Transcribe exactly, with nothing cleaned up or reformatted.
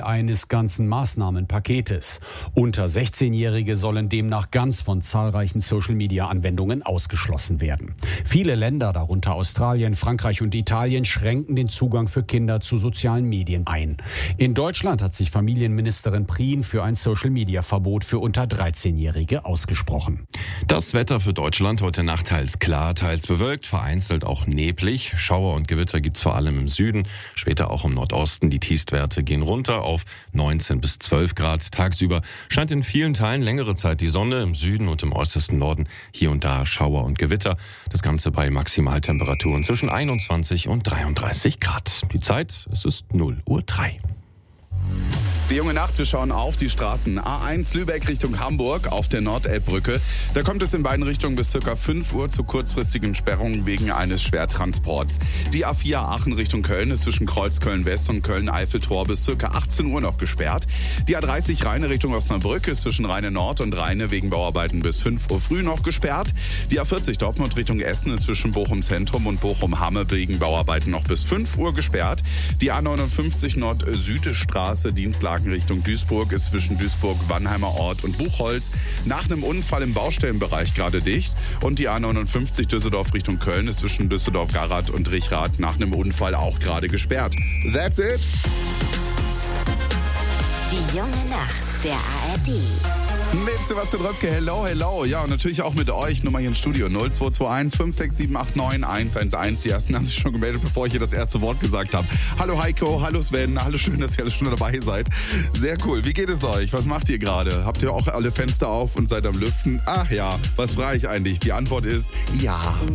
eines ganzen Maßnahmenpaketes. Unter sechzehnjährige sollen demnach ganz von zahlreichen Social-Media-Anwendungen ausgeschlossen werden. Viele Länder, darunter Australien, Frankreich und Italien, schränken den Zugang für Kinder zu sozialen Medien ein. In Deutschland hat sich Familienministerin Prien für ein Social-Media-Verbot für unter dreizehnjährige ausgesprochen. Das Wetter für Deutschland heute Nacht teils klar, teils bewölkt, vereinzelt auch neblig. Schauer und Gewitter gibt's vor allem im Süden, später auch im Nordosten. Die Tiefstwerte gehen runter auf neunzehn bis zwölf Grad. Tagsüber scheint in vielen Teilen längere Zeit die Sonne, im Süden und im äußersten Norden hier und da Schauer und Gewitter. Das Ganze bei Maximaltemperaturen zwischen einundzwanzig und dreiunddreißig Grad. Die Zeit, es ist null Uhr drei. Die junge Nacht, wir schauen auf die Straßen. A eins Lübeck Richtung Hamburg auf der Nordelbbrücke. Da kommt es in beiden Richtungen bis ca. fünf Uhr zu kurzfristigen Sperrungen wegen eines Schwertransports. Die A vier Aachen Richtung Köln ist zwischen Kreuzköln West und Köln-Eiffeltor bis ca. achtzehn Uhr noch gesperrt. Die A dreißig Rheine Richtung Osnabrück ist zwischen Rheine Nord und Rheine wegen Bauarbeiten bis fünf Uhr früh noch gesperrt. Die A vierzig Dortmund Richtung Essen ist zwischen Bochum Zentrum und Bochum-Hamme wegen Bauarbeiten noch bis fünf Uhr gesperrt. Die A neunundfünfzig Nord-Süd-Straße Dienstlagen Richtung Duisburg ist zwischen Duisburg, Wannheimer Ort und Buchholz nach einem Unfall im Baustellenbereich gerade dicht. Und die A neunundfünfzig Düsseldorf Richtung Köln ist zwischen Düsseldorf-Garath und Richrath nach einem Unfall auch gerade gesperrt. That's it. Die junge Nacht der A R D. Mit Sebastian Röpke, hello, hello. Ja, und natürlich auch mit euch. Nummer hier im Studio null zwei zwei eins fünf sechs sieben acht neun eins eins eins. Die ersten haben sich schon gemeldet, bevor ich hier das erste Wort gesagt habe. Hallo Heiko, hallo Sven, hallo, schön, dass ihr alle schon dabei seid. Sehr cool. Wie geht es euch? Was macht ihr gerade? Habt ihr auch alle Fenster auf und seid am Lüften? Ach ja, was frage ich eigentlich? Die Antwort ist ja.